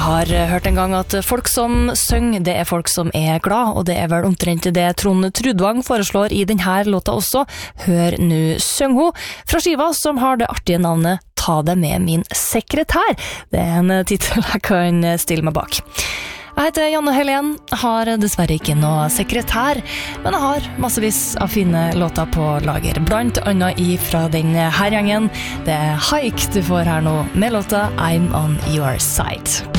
har hørt en gang at folk som synger, det folk som glad, og det vel omtrent det Trond Trudvang foreslår i denne låta også. Hør nu syng ho, fra skiva som har det artige navnet Ta det med min sekretær. Det en titel jeg kan stille meg bak. Jeg heter Janne Helen, har dessverre ikke noe sekretær, men jeg har massevis av fine låter på lager, blant annet fra den her gjengen. Det Haik du får her nå med låta I'm on your side.